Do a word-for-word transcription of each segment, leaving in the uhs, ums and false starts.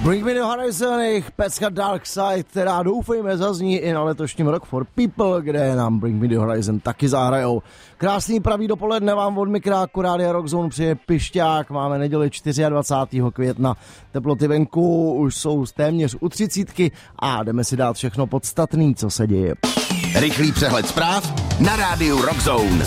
Bring Me The Horizon, jejich pecka Dark Side, která doufejme zazní i na letošním Rock for People, kde nám Bring Me The Horizon taky zahrajou. Krásný pravý dopoledne vám od mikráku Rádia Rockzone přeje Pišťák. Máme neděli dvacátého čtvrtého května. Teploty venku už jsou téměř u třicítky a jdeme si dát všechno podstatný, co se děje. Rychlý přehled zpráv na Rádiu Rockzone.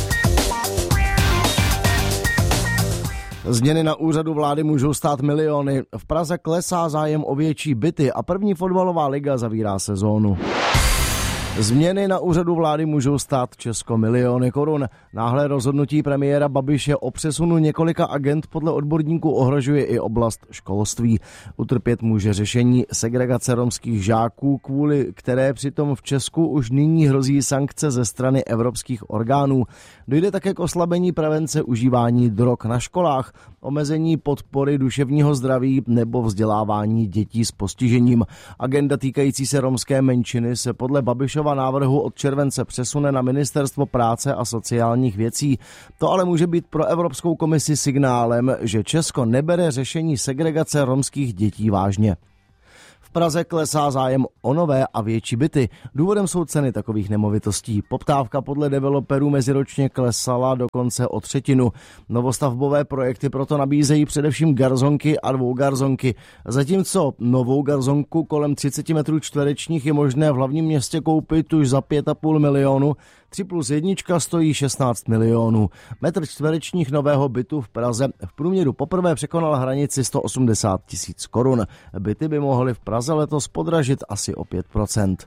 Změny na úřadu vlády můžou stát miliony. V Praze klesá zájem o větší byty a první fotbalová liga zavírá sezónu. Změny na úřadu vlády můžou stát Česko miliony korun. Náhle rozhodnutí premiéra Babiše o přesunu několika agent podle odborníků ohrožuje i oblast školství. Utrpět může řešení segregace romských žáků, kvůli které přitom v Česku už nyní hrozí sankce ze strany evropských orgánů. Dojde také k oslabení prevence užívání drog na školách, omezení podpory duševního zdraví nebo vzdělávání dětí s postižením. Agenda týkající se romské menšiny se podle Babišova návrhu od července přesune na Ministerstvo práce a sociálních věcí. To ale může být pro Evropskou komisi signálem, že Česko nebere řešení segregace romských dětí vážně. V Praze klesá zájem o nové a větší byty. Důvodem jsou ceny takových nemovitostí. Poptávka podle developerů meziročně klesala dokonce o třetinu. Novostavbové projekty proto nabízejí především garzonky a dvougarzonky. Zatímco novou garzonku kolem třicet metrů čtverečních je možné v hlavním městě koupit už za pět a půl milionu, tři plus jednička stojí šestnáct milionů. Metr čtverečních nového bytu v Praze v průměru poprvé překonal hranici sto osmdesát tisíc korun. Byty by mohly v Praze letos podražit asi o pět procent.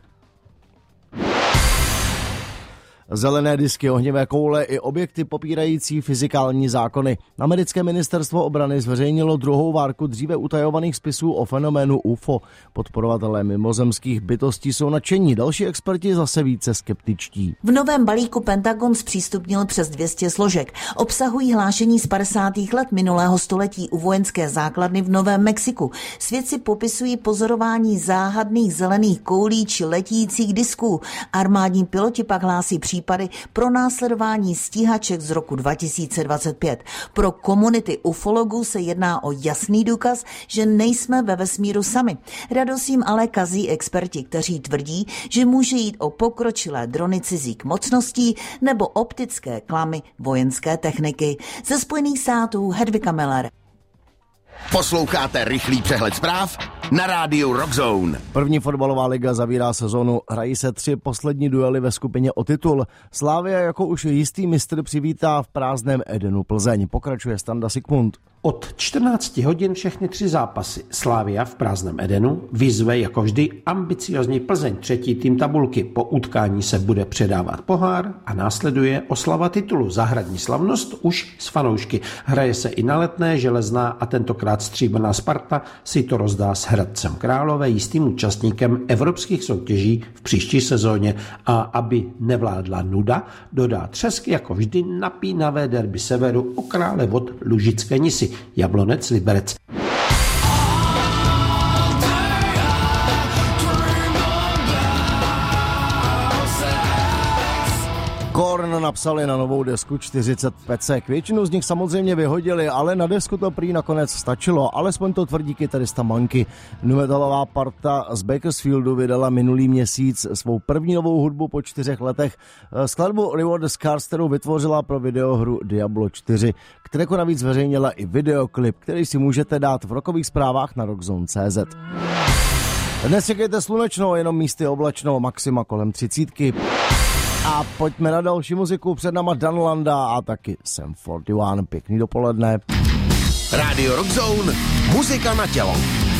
Zelené disky, ohnivé koule i objekty popírající fyzikální zákony. Americké ministerstvo obrany zveřejnilo druhou várku dříve utajovaných spisů o fenoménu U F O. Podporovatelé mimozemských bytostí jsou nadšení, další experti zase více skeptičtí. V novém balíku Pentagon zpřístupnil přes dvě stě složek. Obsahují hlášení z padesátých let minulého století u vojenské základny v Novém Mexiku. Svědci popisují pozorování záhadných zelených koulí či letících disků. Armádní piloti pak hlásí případy pro následování stíhaček z roku dva tisíce dvacet pět. Pro komunity ufologů se jedná o jasný důkaz, že nejsme ve vesmíru sami. Radost jim ale kazí experti, kteří tvrdí, že může jít o pokročilé drony cizích mocností nebo optické klamy vojenské techniky. Ze Spojených států Hedvika Miller. Posloucháte rychlý přehled zpráv na Rádiu Rockzone. První fotbalová liga zavírá sezonu, hrají se tři poslední duely ve skupině o titul. Slavia jako už jistý mistr přivítá v prázdném Edenu Plzeň. Pokračuje Standa Sigmund. Od čtrnácti hodin všechny tři zápasy. Slavia v prázdném Edenu vyzve jako vždy ambiciozní Plzeň, třetí tým tabulky. Po utkání se bude předávat pohár a následuje oslava titulu. Zahradní slavnost už s fanoušky. Hraje se i na Letné, Železná a tentokrát stříbrná Sparta si to rozdá s Hradcem Králové, jistým účastníkem evropských soutěží v příští sezóně. A aby nevládla nuda, dodá třesky jako vždy napínavé derby severu o krále vod Lužické Nisy. Jablonec Liberec. Korn napsali na novou desku čtyřicet pecek. Většinu z nich samozřejmě vyhodili, ale na desku to prý nakonec stačilo. Alespoň to tvrdí kytarista Monkey. Nu-metalová parta z Bakersfieldu vydala minulý měsíc svou první novou hudbu po čtyřech letech. Skladbu Reward the Scars, kterou vytvořila pro videohru Diablo čtyři, kteréku navíc zveřejnila i videoklip, který si můžete dát v rockových zprávách na rockzone tečka cé zet. Dnes čekejte slunečno, jenom místy oblačno, maxima kolem třicítky. A pojďme na další muziku, před náma Dan Landa a taky Sam čtyřicet jedna. Pěkný dopoledne. Rádio Rockzone, muzika na tělo.